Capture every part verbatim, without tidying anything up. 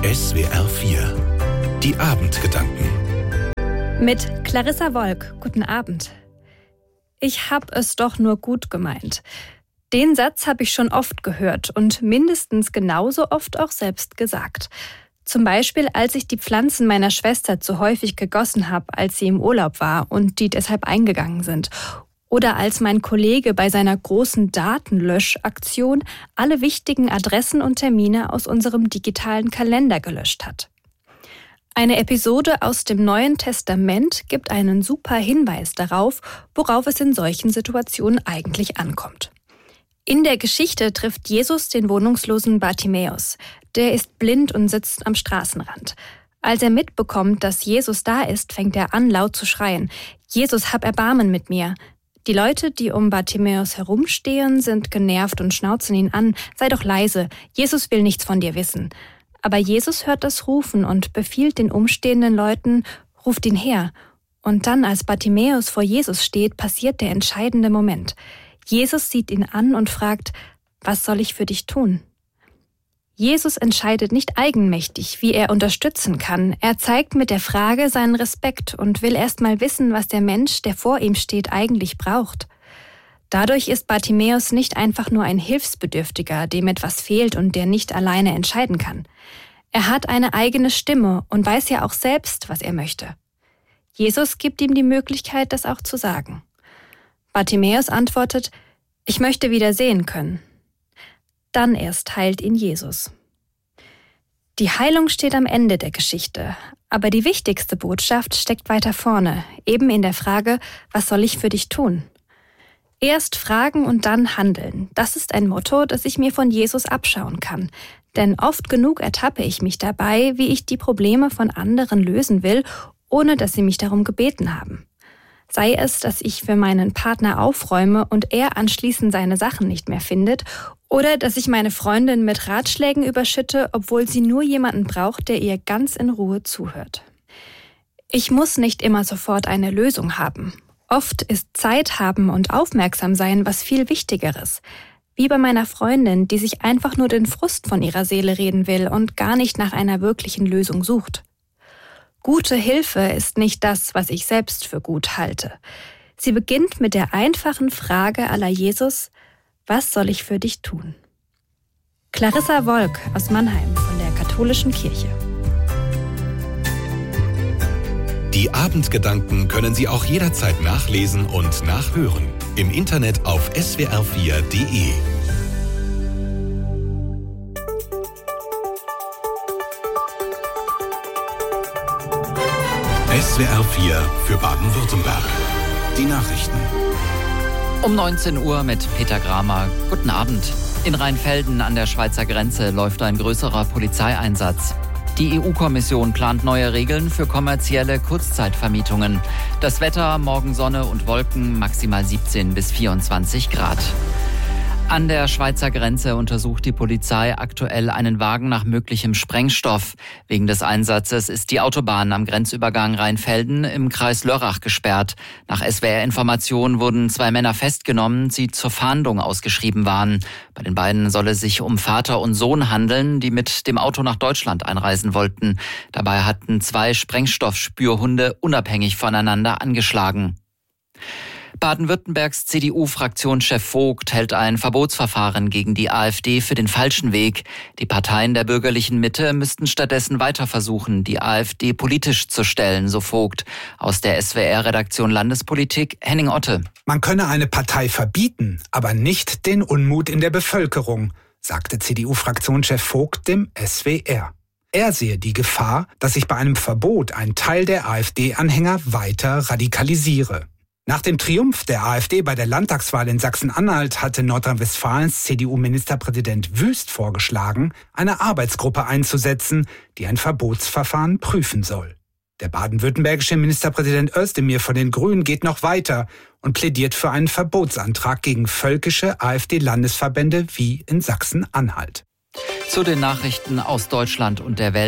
S W R vier. Die Abendgedanken. Mit Clarissa Wolk. Guten Abend. Ich hab es doch nur gut gemeint. Den Satz habe ich schon oft gehört und mindestens genauso oft auch selbst gesagt. Zum Beispiel, als ich die Pflanzen meiner Schwester zu häufig gegossen habe, als sie im Urlaub war und die deshalb eingegangen sind. Oder als mein Kollege bei seiner großen Datenlöschaktion alle wichtigen Adressen und Termine aus unserem digitalen Kalender gelöscht hat. Eine Episode aus dem Neuen Testament gibt einen super Hinweis darauf, worauf es in solchen Situationen eigentlich ankommt. In der Geschichte trifft Jesus den wohnungslosen Bartimäus. Der ist blind und sitzt am Straßenrand. Als er mitbekommt, dass Jesus da ist, fängt er an, laut zu schreien: Jesus, hab Erbarmen mit mir! Die Leute, die um Bartimäus herumstehen, sind genervt und schnauzen ihn an: Sei doch leise, Jesus will nichts von dir wissen. Aber Jesus hört das Rufen und befiehlt den umstehenden Leuten: Ruft ihn her. Und dann, als Bartimäus vor Jesus steht, passiert der entscheidende Moment. Jesus sieht ihn an und fragt: Was soll ich für dich tun? Jesus entscheidet nicht eigenmächtig, wie er unterstützen kann. Er zeigt mit der Frage seinen Respekt und will erst mal wissen, was der Mensch, der vor ihm steht, eigentlich braucht. Dadurch ist Bartimäus nicht einfach nur ein Hilfsbedürftiger, dem etwas fehlt und der nicht alleine entscheiden kann. Er hat eine eigene Stimme und weiß ja auch selbst, was er möchte. Jesus gibt ihm die Möglichkeit, das auch zu sagen. Bartimäus antwortet: Ich möchte wieder sehen können. Dann erst heilt ihn Jesus. Die Heilung steht am Ende der Geschichte, aber die wichtigste Botschaft steckt weiter vorne, eben in der Frage: Was soll ich für dich tun? Erst fragen und dann handeln. Das ist ein Motto, das ich mir von Jesus abschauen kann. Denn oft genug ertappe ich mich dabei, wie ich die Probleme von anderen lösen will, ohne dass sie mich darum gebeten haben. Sei es, dass ich für meinen Partner aufräume und er anschließend seine Sachen nicht mehr findet, oder dass ich meine Freundin mit Ratschlägen überschütte, obwohl sie nur jemanden braucht, der ihr ganz in Ruhe zuhört. Ich muss nicht immer sofort eine Lösung haben. Oft ist Zeit haben und aufmerksam sein was viel Wichtigeres. Wie bei meiner Freundin, die sich einfach nur den Frust von ihrer Seele reden will und gar nicht nach einer wirklichen Lösung sucht. Gute Hilfe ist nicht das, was ich selbst für gut halte. Sie beginnt mit der einfachen Frage à la Jesus: Was soll ich für dich tun? Clarissa Wolk aus Mannheim von der Katholischen Kirche. Die Abendgedanken können Sie auch jederzeit nachlesen und nachhören. Im Internet auf S W R vier Punkt de. S W R vier für Baden-Württemberg. Die Nachrichten. Um neunzehn Uhr mit Peter Gramer. Guten Abend. In Rheinfelden an der Schweizer Grenze läuft ein größerer Polizeieinsatz. Die E U-Kommission plant neue Regeln für kommerzielle Kurzzeitvermietungen. Das Wetter: morgen Sonne und Wolken, maximal siebzehn bis vierundzwanzig Grad. An der Schweizer Grenze untersucht die Polizei aktuell einen Wagen nach möglichem Sprengstoff. Wegen des Einsatzes ist die Autobahn am Grenzübergang Rheinfelden im Kreis Lörrach gesperrt. Nach S W R-Informationen wurden zwei Männer festgenommen, die zur Fahndung ausgeschrieben waren. Bei den beiden soll es sich um Vater und Sohn handeln, die mit dem Auto nach Deutschland einreisen wollten. Dabei hatten zwei Sprengstoffspürhunde unabhängig voneinander angeschlagen. Baden-Württembergs C D U-Fraktionschef Vogt hält ein Verbotsverfahren gegen die AfD für den falschen Weg. Die Parteien der bürgerlichen Mitte müssten stattdessen weiter versuchen, die AfD politisch zu stellen, so Vogt. Aus der S W R-Redaktion Landespolitik, Henning Otte. Man könne eine Partei verbieten, aber nicht den Unmut in der Bevölkerung, sagte C D U-Fraktionschef Vogt dem S W R. Er sehe die Gefahr, dass sich bei einem Verbot ein Teil der AfD-Anhänger weiter radikalisiere. Nach dem Triumph der AfD bei der Landtagswahl in Sachsen-Anhalt hatte Nordrhein-Westfalens C D U-Ministerpräsident Wüst vorgeschlagen, eine Arbeitsgruppe einzusetzen, die ein Verbotsverfahren prüfen soll. Der baden-württembergische Ministerpräsident Özdemir von den Grünen geht noch weiter und plädiert für einen Verbotsantrag gegen völkische AfD-Landesverbände wie in Sachsen-Anhalt. Zu den Nachrichten aus Deutschland und der Welt.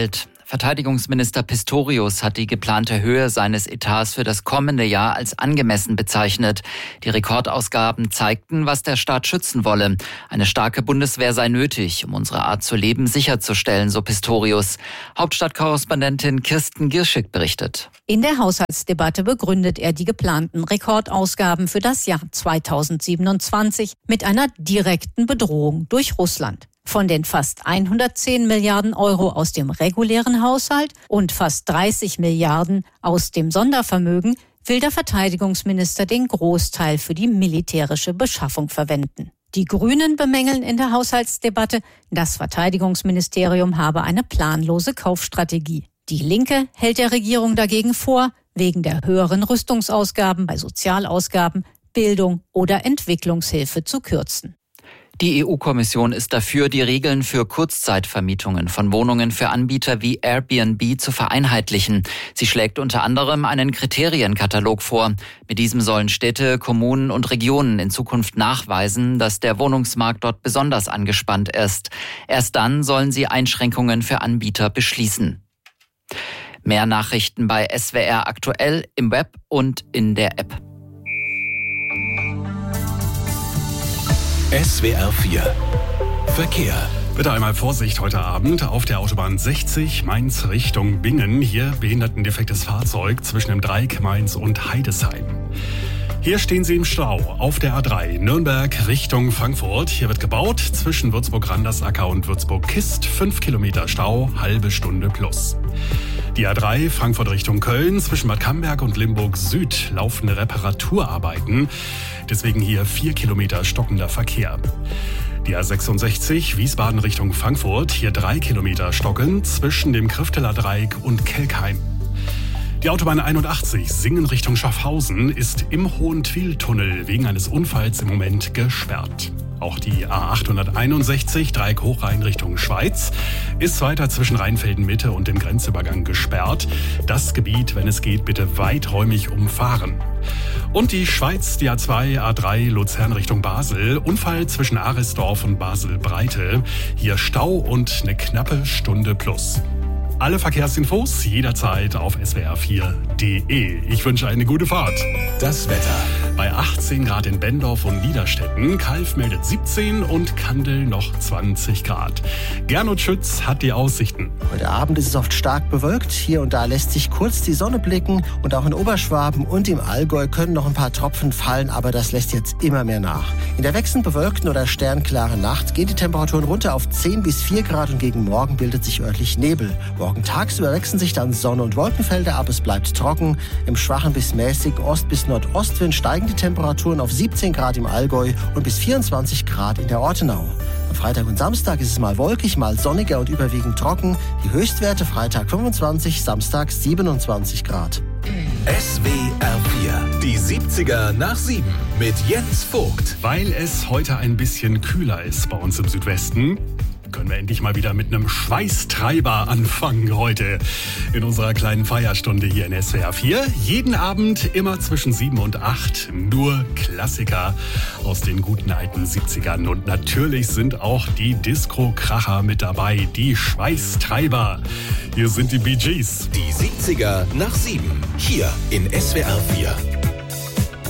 Verteidigungsminister Pistorius hat die geplante Höhe seines Etats für das kommende Jahr als angemessen bezeichnet. Die Rekordausgaben zeigten, was der Staat schützen wolle. Eine starke Bundeswehr sei nötig, um unsere Art zu leben sicherzustellen, so Pistorius. Hauptstadtkorrespondentin Kirsten Gierschik berichtet. In der Haushaltsdebatte begründet er die geplanten Rekordausgaben für das Jahr zweitausendsiebenundzwanzig mit einer direkten Bedrohung durch Russland. Von den fast hundertzehn Milliarden Euro aus dem regulären Haushalt und fast dreißig Milliarden aus dem Sondervermögen will der Verteidigungsminister den Großteil für die militärische Beschaffung verwenden. Die Grünen bemängeln in der Haushaltsdebatte, das Verteidigungsministerium habe eine planlose Kaufstrategie. Die Linke hält der Regierung dagegen vor, wegen der höheren Rüstungsausgaben bei Sozialausgaben, Bildung oder Entwicklungshilfe zu kürzen. Die E U-Kommission ist dafür, die Regeln für Kurzzeitvermietungen von Wohnungen für Anbieter wie Airbnb zu vereinheitlichen. Sie schlägt unter anderem einen Kriterienkatalog vor. Mit diesem sollen Städte, Kommunen und Regionen in Zukunft nachweisen, dass der Wohnungsmarkt dort besonders angespannt ist. Erst dann sollen sie Einschränkungen für Anbieter beschließen. Mehr Nachrichten bei S W R aktuell im Web und in der App. S W R vier Verkehr. Bitte einmal Vorsicht heute Abend auf der Autobahn sechzig Mainz Richtung Bingen. Hier behindertendefektes Fahrzeug zwischen dem Dreieck Mainz und Heidesheim. Hier stehen Sie im Stau auf der A drei Nürnberg Richtung Frankfurt. Hier wird gebaut zwischen Würzburg-Randersacker und Würzburg-Kist. Fünf Kilometer Stau, halbe Stunde plus. Die A drei Frankfurt Richtung Köln zwischen Bad Camberg und Limburg Süd laufende Reparaturarbeiten. Deswegen hier vier Kilometer stockender Verkehr. Die A sechsundsechzig Wiesbaden Richtung Frankfurt. Hier drei Kilometer stocken zwischen dem Krifteler Dreieck und Kelkheim. Die Autobahn einundachtzig Singen Richtung Schaffhausen ist im Hohentwiel-Tunnel wegen eines Unfalls im Moment gesperrt. Auch die A achthunderteinundsechzig Dreieck Hochrhein Richtung Schweiz ist weiter zwischen Rheinfelden-Mitte und dem Grenzübergang gesperrt. Das Gebiet, wenn es geht, bitte weiträumig umfahren. Und die Schweiz, die A zwei, A drei Luzern Richtung Basel. Unfall zwischen Aresdorf und Basel-Breite. Hier Stau und eine knappe Stunde plus. Alle Verkehrsinfos jederzeit auf S W R vier Punkt de. Ich wünsche eine gute Fahrt. Das Wetter. Bei achtzehn Grad in Bendorf und Niederstetten, Kalf meldet siebzehn und Kandel noch zwanzig Grad. Gernot Schütz hat die Aussichten. Heute Abend ist es oft stark bewölkt. Hier und da lässt sich kurz die Sonne blicken. Und auch in Oberschwaben und im Allgäu können noch ein paar Tropfen fallen, aber das lässt jetzt immer mehr nach. In der wechselnd bewölkten oder sternklaren Nacht gehen die Temperaturen runter auf zehn bis vier Grad und gegen Morgen bildet sich örtlich Nebel. Morgen tagsüber wechseln sich dann Sonne- und Wolkenfelder ab, es bleibt trocken. Im schwachen bis mäßig Ost- bis Nordostwind steigen die Temperaturen auf siebzehn Grad im Allgäu und bis vierundzwanzig Grad in der Ortenau. Am Freitag und Samstag ist es mal wolkig, mal sonniger und überwiegend trocken. Die Höchstwerte Freitag fünfundzwanzig, Samstag siebenundzwanzig Grad. S W R vier, die siebziger nach sieben mit Jens Vogt. Weil es heute ein bisschen kühler ist bei uns im Südwesten, können wir endlich mal wieder mit einem Schweißtreiber anfangen heute in unserer kleinen Feierstunde hier in S W R vier. Jeden Abend immer zwischen sieben und acht nur Klassiker aus den guten alten siebzigern. Und natürlich sind auch die Disco-Kracher mit dabei, die Schweißtreiber. Hier sind die Bee Gees. Die siebziger nach sieben, hier in S W R vier.